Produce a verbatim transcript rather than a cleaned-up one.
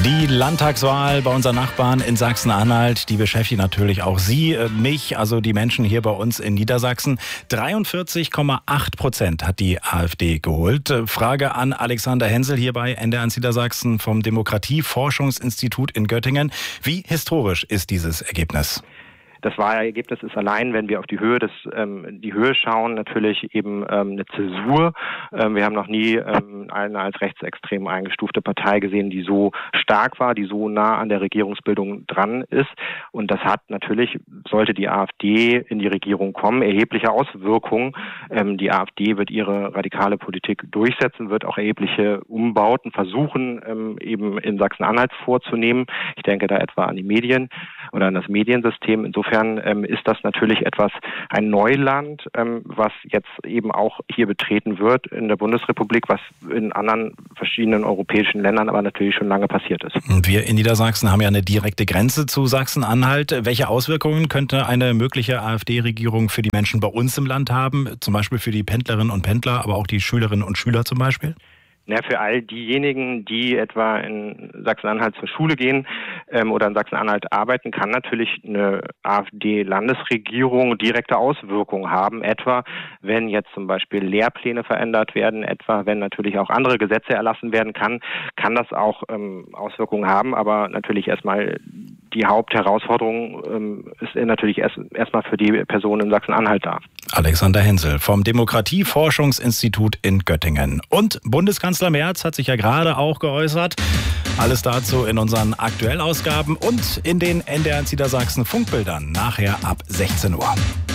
Die Landtagswahl bei unseren Nachbarn in Sachsen-Anhalt, die beschäftigt natürlich auch Sie, mich, also die Menschen hier bei uns in Niedersachsen. dreiundvierzig Komma acht Prozent hat die AfD geholt. Frage an Alexander Hensel hier bei N D R eins Niedersachsen vom Demokratieforschungsinstitut in Göttingen. Wie historisch ist dieses Ergebnis? Das Wahlergebnis ist allein, wenn wir auf die Höhe des ähm, die Höhe schauen, natürlich eben ähm, eine Zäsur. Ähm, wir haben noch nie ähm, eine als rechtsextrem eingestufte Partei gesehen, die so stark war, die so nah an der Regierungsbildung dran ist. Und das hat natürlich, sollte die AfD in die Regierung kommen, erhebliche Auswirkungen. Ähm, die AfD wird ihre radikale Politik durchsetzen, wird auch erhebliche Umbauten versuchen, ähm, eben in Sachsen-Anhalt vorzunehmen. Ich denke da etwa an die Medien oder an das Mediensystem. Insofern Insofern ähm, ist das natürlich etwas, ein Neuland, ähm, was jetzt eben auch hier betreten wird in der Bundesrepublik, was in anderen verschiedenen europäischen Ländern aber natürlich schon lange passiert ist. Und wir in Niedersachsen haben ja eine direkte Grenze zu Sachsen-Anhalt. Welche Auswirkungen könnte eine mögliche AfD-Regierung für die Menschen bei uns im Land haben? Zum Beispiel für die Pendlerinnen und Pendler, aber auch die Schülerinnen und Schüler zum Beispiel? Ja, für all diejenigen, die etwa in Sachsen-Anhalt zur Schule gehen ähm, oder in Sachsen-Anhalt arbeiten, kann natürlich eine AfD-Landesregierung direkte Auswirkungen haben. Etwa, wenn jetzt zum Beispiel Lehrpläne verändert werden, etwa, wenn natürlich auch andere Gesetze erlassen werden kann, kann das auch ähm, Auswirkungen haben. Aber natürlich erstmal die Hauptherausforderung ähm, ist natürlich erst erstmal für die Personen in Sachsen-Anhalt da. Alexander Hensel vom Demokratieforschungsinstitut in Göttingen. Und Bundeskanzler Merz hat sich ja gerade auch geäußert. Alles dazu in unseren Aktuellausgaben und in den N D R eins Niedersachsen Funkbildern nachher ab sechzehn Uhr.